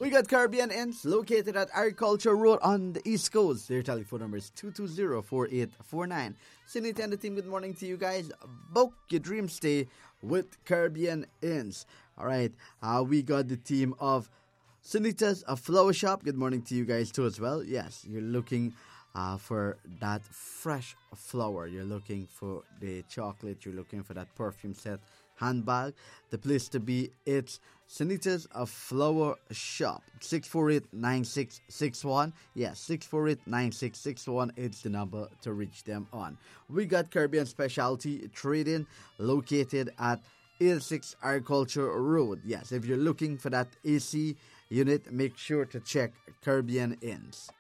We got Caribbean Inns located at Agriculture Road on the East Coast. Their telephone number is 220-4849. Sinita and the team, good morning to you guys. Book your dream stay with Caribbean Inns. All right, we got the team of Sunita's Flower Shop. Good morning to you guys too as well. Yes, you're looking for that fresh flower. You're looking for the chocolate. You're looking for that perfume set handbag. The place to be, it's Sunita's Flower Shop. 648-9661. Yes, 648-9661. It's the number to reach them on. We got Caribbean Specialty Trading located at 86 Agriculture Road. Yes, if you're looking for that AC unit, make sure to check Caribbean Inns.